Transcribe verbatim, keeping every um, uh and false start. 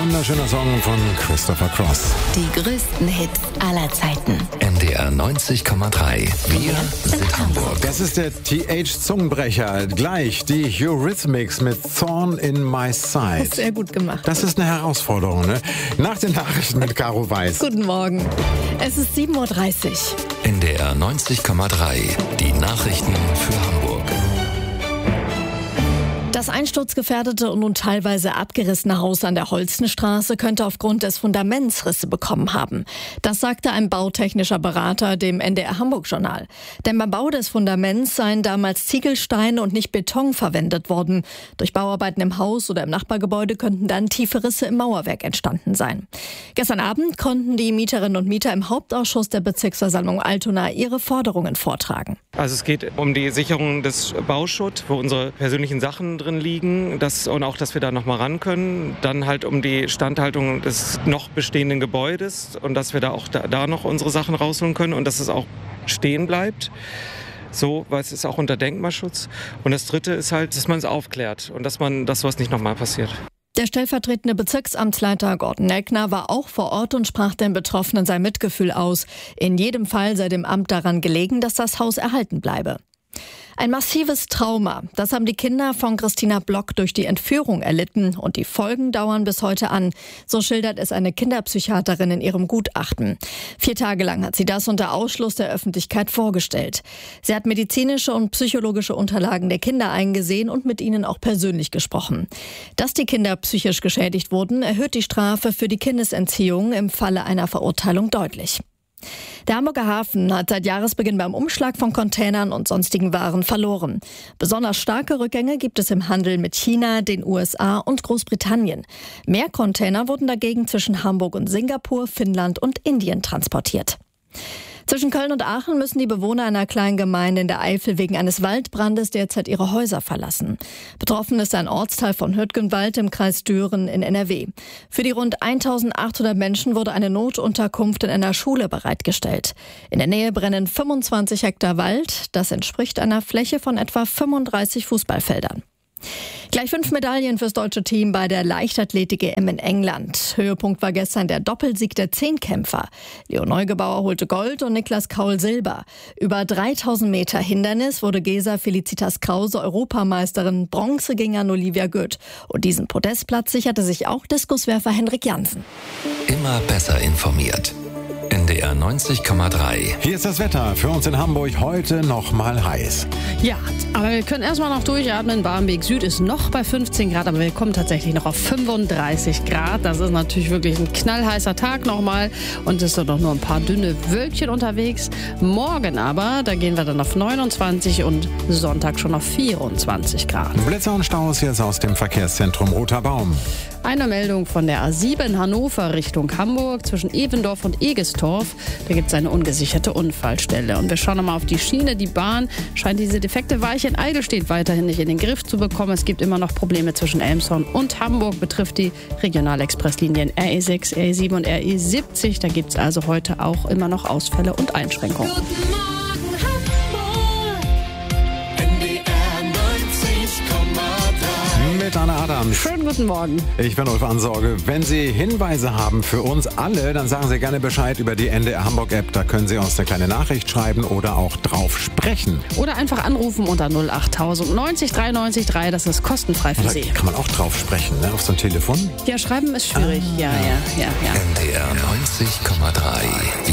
wunderschöner Song von Christopher Cross. Die größten Hits aller Zeiten. M D R neunzig Komma drei. Wir sind Hamburg. Das ist der T H-Zungenbrecher. Gleich die Eurythmics mit Thorn in My Side. Sehr gut gemacht. Das ist eine Herausforderung, ne? Nach den Nachrichten mit Caro Weiß. Guten Morgen. Es ist sieben Uhr dreißig. M D R neunzig Komma drei. Die Nachrichten für Hamburg. Das einsturzgefährdete und nun teilweise abgerissene Haus an der Holstenstraße könnte aufgrund des Fundaments Risse bekommen haben. Das sagte ein bautechnischer Berater dem N D R Hamburg-Journal. Denn beim Bau des Fundaments seien damals Ziegelsteine und nicht Beton verwendet worden. Durch Bauarbeiten im Haus oder im Nachbargebäude könnten dann tiefe Risse im Mauerwerk entstanden sein. Gestern Abend konnten die Mieterinnen und Mieter im Hauptausschuss der Bezirksversammlung Altona ihre Forderungen vortragen. Also es geht um die Sicherung des Bauschutt, wo unsere persönlichen Sachen drin liegen, das, und auch, dass wir da noch mal ran können. Dann halt um die Standhaltung des noch bestehenden Gebäudes und dass wir da auch da, da noch unsere Sachen rausholen können und dass es auch stehen bleibt. So, weil es ist auch unter Denkmalschutz. Und das Dritte ist halt, dass man es aufklärt und dass man, dass sowas nicht noch mal passiert. Der stellvertretende Bezirksamtsleiter Gordon Neckner war auch vor Ort und sprach den Betroffenen sein Mitgefühl aus. In jedem Fall sei dem Amt daran gelegen, dass das Haus erhalten bleibe. Ein massives Trauma, das haben die Kinder von Christina Block durch die Entführung erlitten und die Folgen dauern bis heute an. So schildert es eine Kinderpsychiaterin in ihrem Gutachten. Vier Tage lang hat sie das unter Ausschluss der Öffentlichkeit vorgestellt. Sie hat medizinische und psychologische Unterlagen der Kinder eingesehen und mit ihnen auch persönlich gesprochen. Dass die Kinder psychisch geschädigt wurden, erhöht die Strafe für die Kindesentziehung im Falle einer Verurteilung deutlich. Der Hamburger Hafen hat seit Jahresbeginn beim Umschlag von Containern und sonstigen Waren verloren. Besonders starke Rückgänge gibt es im Handel mit China, den U S A und Großbritannien. Mehr Container wurden dagegen zwischen Hamburg und Singapur, Finnland und Indien transportiert. Zwischen Köln und Aachen müssen die Bewohner einer kleinen Gemeinde in der Eifel wegen eines Waldbrandes derzeit ihre Häuser verlassen. Betroffen ist ein Ortsteil von Hürtgenwald im Kreis Düren in N R W. Für die rund eintausendachthundert Menschen wurde eine Notunterkunft in einer Schule bereitgestellt. In der Nähe brennen fünfundzwanzig Hektar Wald. Das entspricht einer Fläche von etwa fünfunddreißig Fußballfeldern. Gleich fünf Medaillen fürs deutsche Team bei der Leichtathletik-E M in England. Höhepunkt war gestern der Doppelsieg der Zehnkämpfer. Leo Neugebauer holte Gold und Niklas Kaul Silber. Über dreitausend Meter Hindernis wurde Gesa Felicitas Krause Europameisterin. Bronze ging an Olivia Goeth. Und diesen Podestplatz sicherte sich auch Diskuswerfer Henrik Jansen. Immer besser informiert. M D R neunzig Komma drei. Hier ist das Wetter für uns in Hamburg heute noch mal heiß. Ja, aber wir können erstmal noch durchatmen. Barmbek Süd ist noch bei fünfzehn Grad, aber wir kommen tatsächlich noch auf fünfunddreißig Grad. Das ist natürlich wirklich ein knallheißer Tag nochmal und es sind doch nur ein paar dünne Wölkchen unterwegs. Morgen aber, da gehen wir dann auf neunundzwanzig und Sonntag schon auf vierundzwanzig Grad. Blitzer und Staus jetzt aus dem Verkehrszentrum Roter Baum. Eine Meldung von der A sieben Hannover Richtung Hamburg zwischen Evendorf und Egestorf. Da gibt es eine ungesicherte Unfallstelle. Und wir schauen nochmal auf die Schiene. Die Bahn scheint diese defekte Weiche in Eidelstedt weiterhin nicht in den Griff zu bekommen. Es gibt immer noch Probleme zwischen Elmshorn und Hamburg. Betrifft die Regionalexpresslinien R E sechs, R E sieben und R E siebzig. Da gibt es also heute auch immer noch Ausfälle und Einschränkungen. Guten Morgen, Hamburg. M D R neunzig Komma drei. Mit Anna Adams. Schönen guten Morgen. Ich bin Ulf Ansorge. Wenn Sie Hinweise haben für uns alle, dann sagen Sie gerne Bescheid über die N D R Hamburg App. Da können Sie uns eine kleine Nachricht schreiben oder auch drauf sprechen. Oder einfach anrufen unter null achttausend neunzig dreiundneunzig drei. Das ist kostenfrei für Da Sie. kann man auch drauf sprechen, ne? Auf so ein Telefon. Ja, schreiben ist schwierig. Ah. Ja, ja, ja, ja. M D R neunzig Komma drei.